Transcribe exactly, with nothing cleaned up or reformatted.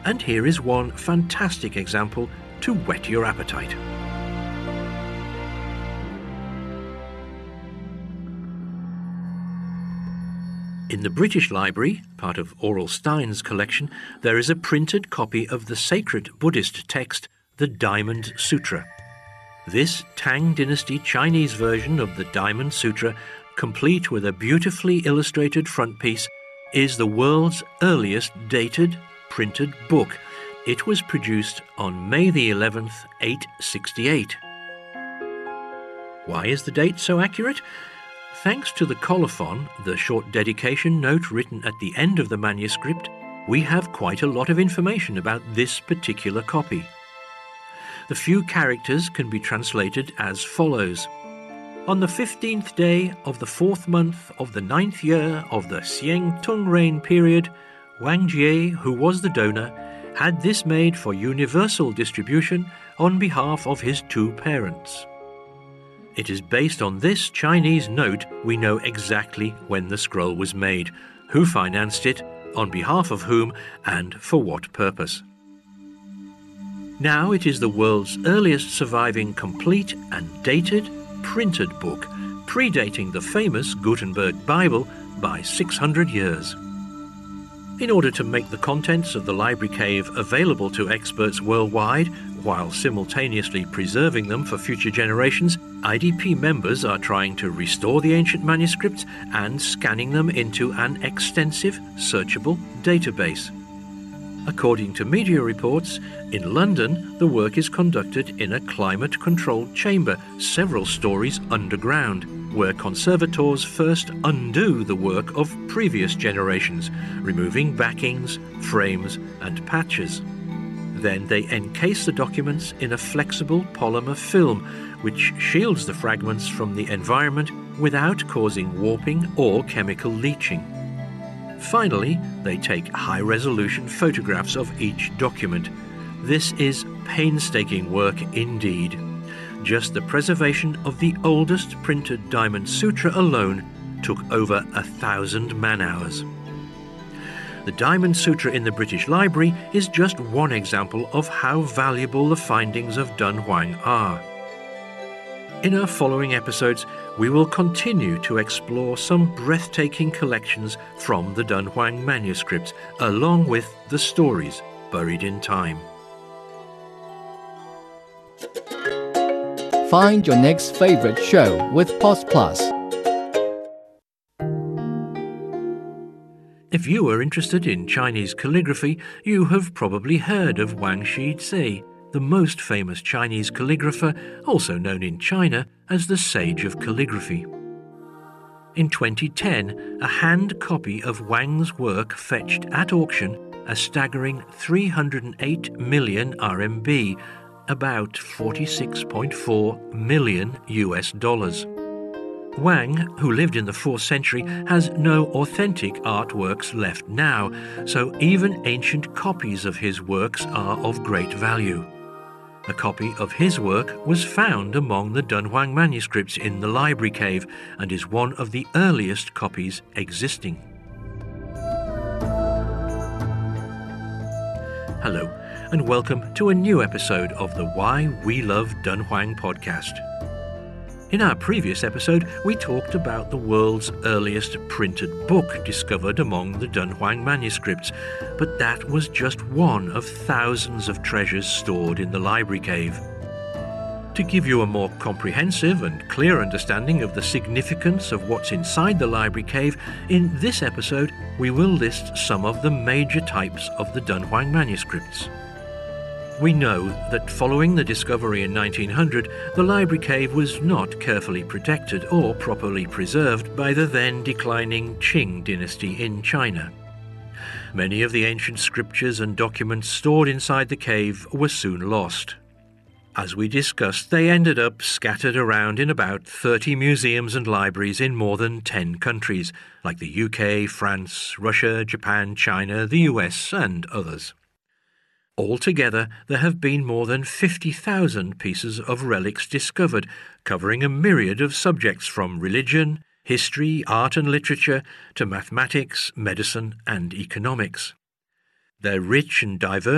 And here is one fantastic example to whet your appetite. In the British Library, part of Aurel Stein's collection, there is a printed copy of the sacred Buddhist text, the Diamond Sutra. This Tang Dynasty Chinese version of the Diamond Sutra, complete with a beautifully illustrated frontpiece, is the world's earliest dated printed book. It was produced on May the eleventh, eight sixty-eight. Why is the date so accurate? Thanks to the colophon, the short dedication note written at the end of the manuscript, we have quite a lot of information about this particular copy. The few characters can be translated as follows. On the fifteenth day of the fourth month of the ninth year of the Xiang Tung reign period, Wang Jie, who was the donor, had this made for universal distribution on behalf of his two parents. It is based on this Chinese note we know exactly when the scroll was made, who financed it, on behalf of whom, and for what purpose. Now it is the world's earliest surviving complete and dated printed book, predating the famous Gutenberg Bible by six hundred years. In order to make the contents of the library cave available to experts worldwide, while simultaneously preserving them for future generations, I D P members are trying to restore the ancient manuscripts and scanning them into an extensive, searchable database. According to media reports, in London, the work is conducted in a climate-controlled chamber several stories underground, where conservators first undo the work of previous generations, removing backings, frames, and patches. Then they encase the documents in a flexible polymer film, which shields the fragments from the environment without causing warping or chemical leaching. Finally, they take high-resolution photographs of each document. This is painstaking work indeed. Just the preservation of the oldest printed Diamond Sutra alone took over a thousand man-hours. The Diamond Sutra in the British Library is just one example of how valuable the findings of Dunhuang are. In our following episodes, we will continue to explore some breathtaking collections from the Dunhuang manuscripts, along with the stories buried in time. Find your next favorite show with Pos Plus. If you are interested in Chinese calligraphy, you have probably heard of Wang Shizhi, the most famous Chinese calligrapher, also known in China as the Sage of Calligraphy. In twenty ten, a hand copy of Wang's work fetched at auction a staggering three hundred eight million R M B, about forty-six point four million U S dollars. Wang, who lived in the fourth century, has no authentic artworks left now, so even ancient copies of his works are of great value. A copy of his work was found among the Dunhuang manuscripts in the library cave and is one of the earliest copies existing. Hello, and welcome to a new episode of the Why We Love Dunhuang podcast. In our previous episode, we talked about the world's earliest printed book discovered among the Dunhuang manuscripts, but that was just one of thousands of treasures stored in the library cave. To give you a more comprehensive and clear understanding of the significance of what's inside the library cave, in this episode we will list some of the major types of the Dunhuang manuscripts. We know that following the discovery in nineteen hundred, the library cave was not carefully protected or properly preserved by the then declining Qing dynasty in China. Many of the ancient scriptures and documents stored inside the cave were soon lost. As we discussed, they ended up scattered around in about thirty museums and libraries in more than ten countries, like the U K, France, Russia, Japan, China, the U S, and others. Altogether, there have been more than fifty thousand pieces of relics discovered, covering a myriad of subjects from religion, history, art and literature, to mathematics, medicine and economics. Their rich and diverse